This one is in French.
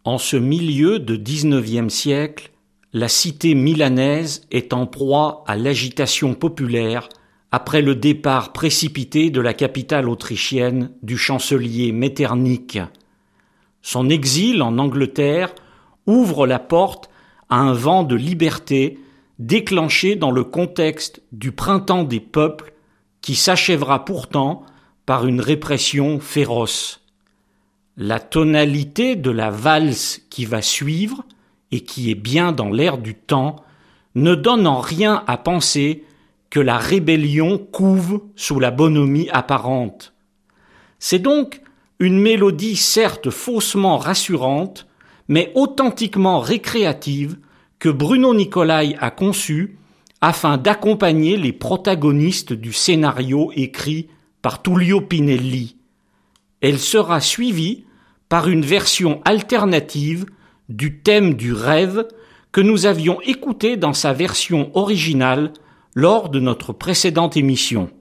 En ce milieu de XIXe siècle, la cité milanaise est en proie à l'agitation populaire après le départ précipité de la capitale autrichienne du chancelier Metternich. Son exil en Angleterre ouvre la porte à un vent de liberté déclenché dans le contexte du printemps des peuples qui s'achèvera pourtant par une répression féroce. La tonalité de la valse qui va suivre, et qui est bien dans l'air du temps, ne donne en rien à penser que la rébellion couve sous la bonhomie apparente. C'est donc une mélodie certes faussement rassurante, mais authentiquement récréative que Bruno Nicolai a conçue afin d'accompagner les protagonistes du scénario écrit par Tullio Pinelli. Elle sera suivie par une version alternative du thème du rêve que nous avions écouté dans sa version originale lors de notre précédente émission.